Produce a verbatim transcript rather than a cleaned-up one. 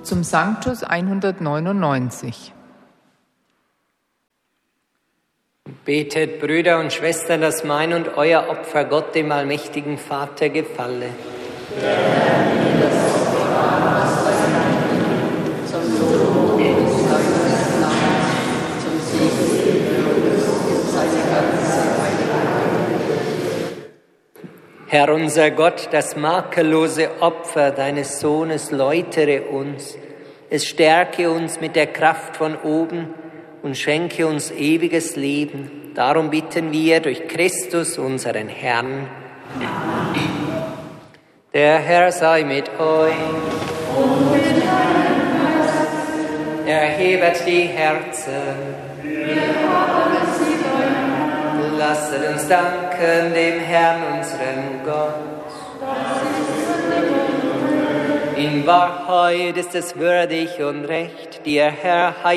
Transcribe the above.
Zum Sanctus hundertneunundneunzig. Betet, Brüder und Schwestern, dass mein und euer Opfer Gott, dem allmächtigen Vater, gefalle. Herr unser Gott, das makellose Opfer deines Sohnes läutere uns. Es stärke uns mit der Kraft von oben und schenke uns ewiges Leben. Darum bitten wir durch Christus, unseren Herrn. Der Herr sei mit euch. Und mit deinem Geist. Erhebet die Herzen. Wir haben sie beim Herrn. Lasset uns danken dem Herrn, unserem Gott. In Wahrheit ist es würdig und recht, dir, Herr,